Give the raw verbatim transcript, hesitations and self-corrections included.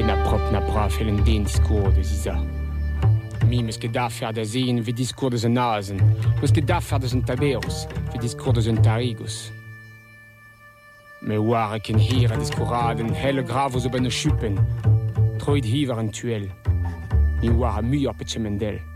fe na prop na braf el en den discours de Ziza. Mi meus ket dafer da zin ve discours de z'n azen, meus ket dafer de z'n taberos, ve discours de z'n tarigos. Me war ken hir a discouraden, helle gravo zo ben o chupen, troid hiver an tuel, ni war a muior petche mendel.